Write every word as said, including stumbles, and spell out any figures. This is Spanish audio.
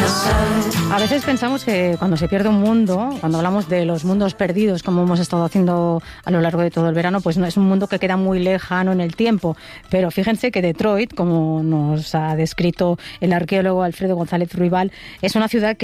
A veces pensamos que cuando se pierde un mundo, cuando hablamos de los mundos perdidos, como hemos estado haciendo a lo largo de todo el verano, pues no es un mundo que queda muy lejano en el tiempo. Pero fíjense que Detroit, como nos ha descrito el arqueólogo Alfredo González Ruibal, es una ciudad que